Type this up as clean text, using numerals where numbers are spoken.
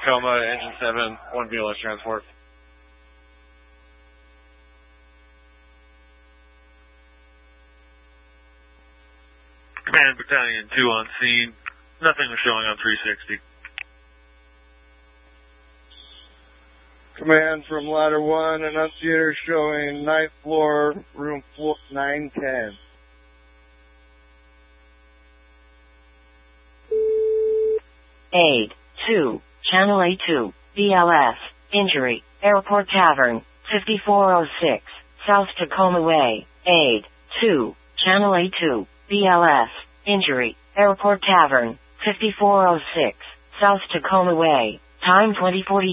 Tacoma, Engine 7, 1 BLS transport. Command Battalion 2 on scene. Nothing was showing on 360. Command from Ladder 1, annunciator showing 9th floor, room 910. Aid 2, Channel A2, BLS, injury, Airport Tavern, 5406, South Tacoma Way. Aid 2, Channel A2, BLS, injury, Airport Tavern, 5406, South Tacoma Way. Time 2042.